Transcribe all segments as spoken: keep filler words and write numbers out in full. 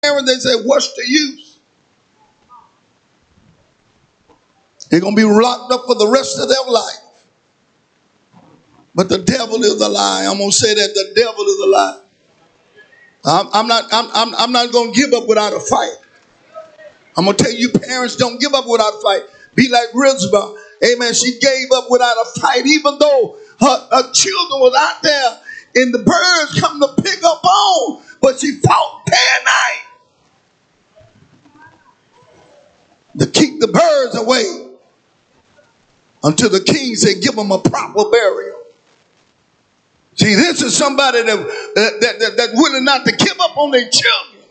parents, they say, what's the use? They're going to be locked up for the rest of their life. But the devil is a lie. I'm going to say that the devil is a lie. I'm, I'm not, I'm, I'm, I'm not going to give up without a fight. I'm going to tell you, parents, don't give up without a fight. Be like Rizpah. Amen. She gave up without a fight, even though her, her children was out there and the birds come to pick up on, but she fought day and night to keep the birds away until the king said, give them a proper burial. See, this is somebody that, that, that, that willing not to give up on their children.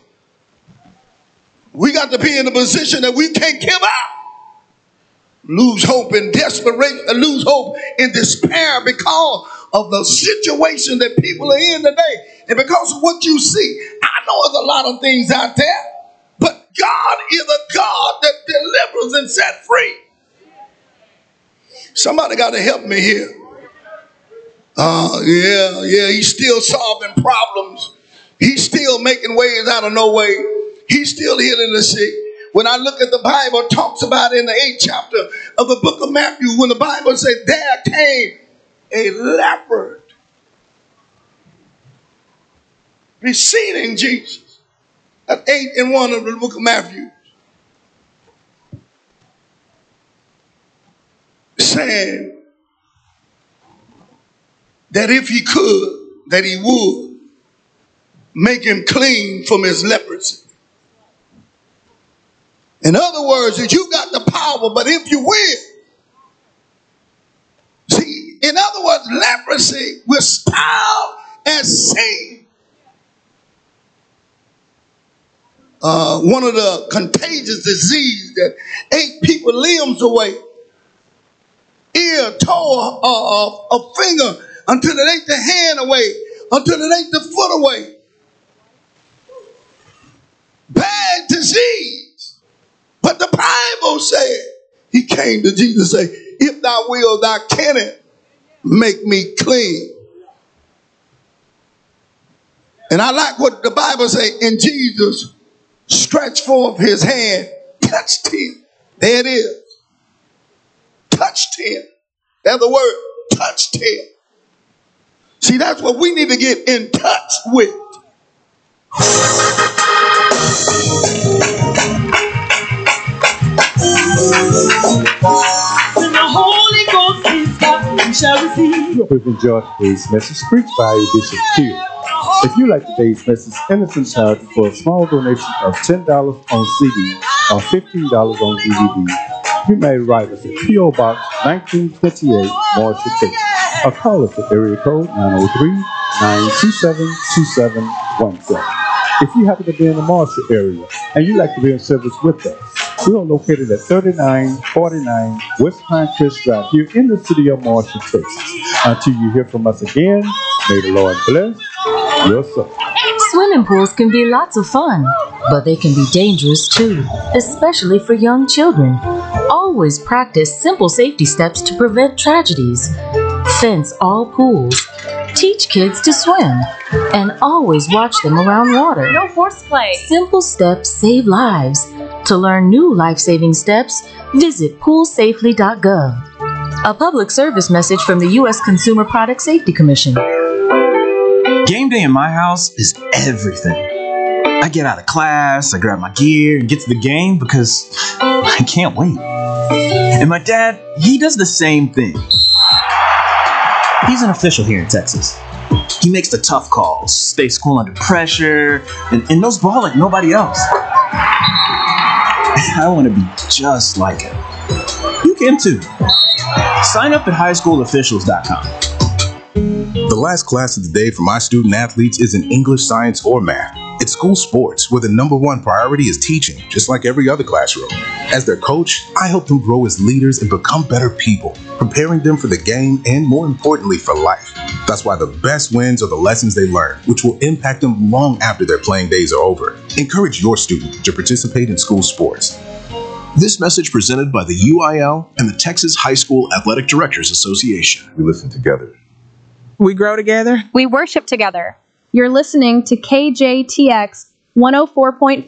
We got to be in a position that we can't give up. Lose hope in desperation, lose hope in despair because of the situation that people are in today. And because of what you see, I know there's a lot of things out there, but God is a God that delivers and set free. Somebody got to help me here. Uh, yeah, yeah, he's still solving problems. He's still making ways out of no way. He's still healing the sick. When I look at the Bible, it talks about in the eighth chapter of the book of Matthew, when the Bible said, there came a leopard preceding Jesus. That's eight and one of the book of Matthew. Saying that if he could, that he would make him clean from his leprosy. In other words, that you got the power, but if you will. See, in other words, leprosy will style as sin. Uh, one of the contagious diseases that ate people's limbs away. Ear, toe, uh, a finger, until it ate the hand away, until it ate the foot away. Bad disease. But the Bible said, he came to Jesus and said, if thou will, thou canst make me clean. And I like what the Bible says, and Jesus stretched forth his hand, touched him. There it is. Touched him. That's the word, touched him. See, that's what we need to get in touch with. When the Holy Ghost is come, we shall receive. You hope you've enjoyed today's message preached by Bishop Q. If you like today's message, innocent charge for a small donation of ten dollars on C D or fifteen dollars on D V D. You may write us at P O Box nineteen twenty-eight, Marshall, Texas, or call us at area code nine oh three, nine two seven, two seven one seven. If you happen to be in the Marshall area and you'd like to be in service with us, we are located at thirty-nine forty-nine West Pinecrest Drive here in the city of Marshall, Texas. Until you hear from us again, may the Lord bless your soul. Swimming pools can be lots of fun, but they can be dangerous too, especially for young children. Always practice simple safety steps to prevent tragedies. Fence all pools. Teach kids to swim. And always watch them around water. No horseplay. Simple steps save lives. To learn new life-saving steps, visit pool safely dot gov. A public service message from the U S Consumer Product Safety Commission. Game day in my house is everything. I get out of class, I grab my gear, and get to the game because I can't wait. And my dad, he does the same thing. He's an official here in Texas. He makes the tough calls, stays cool under pressure, and, and knows ball like nobody else. I want to be just like him. You can too. Sign up at high school officials dot com. The last class of the day for my student athletes is in English, science, or math. It's school sports, where the number one priority is teaching, just like every other classroom. As their coach, I help them grow as leaders and become better people, preparing them for the game and, more importantly, for life. That's why the best wins are the lessons they learn, which will impact them long after their playing days are over. Encourage your student to participate in school sports. This message presented by the U I L and the Texas High School Athletic Directors Association. We listen together. We grow together. We worship together. You're listening to K J T X one oh four point five.